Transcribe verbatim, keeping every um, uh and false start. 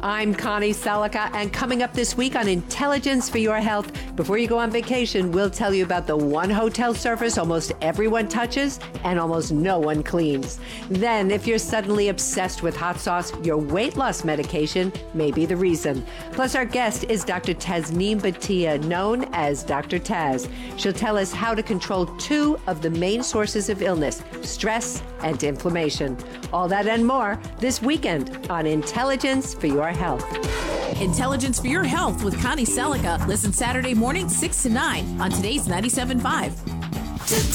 I'm Connie Selica, and coming up this week on Intelligence for Your Health, before you go on vacation, we'll tell you about the one hotel surface almost everyone touches and almost no one cleans. Then, if you're suddenly obsessed with hot sauce, your weight loss medication may be the reason. Plus, our guest is Doctor Tasneem Bhatia, known as Doctor Taz. She'll tell us how to control two of the main sources of illness, stress and inflammation. All that and more this weekend on Intelligence for Your Health. Intelligence for Your Health with Connie Selica. Listen Saturday morning, six to nine on today's ninety-seven point five.